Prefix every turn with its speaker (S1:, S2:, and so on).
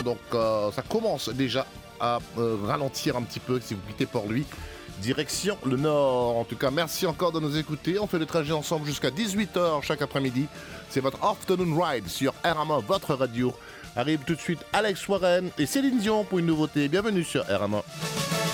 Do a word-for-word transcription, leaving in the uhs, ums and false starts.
S1: donc euh, ça commence déjà à euh, ralentir un petit peu si vous quittez Port-Louis. Direction le nord. En tout cas, merci encore de nous écouter. On fait le trajet ensemble jusqu'à dix-huit heures chaque après-midi. C'est votre Afternoon Ride sur R M A, votre radio. Arrive tout de suite Alex Warren et Céline Dion pour une nouveauté. Bienvenue sur R M A.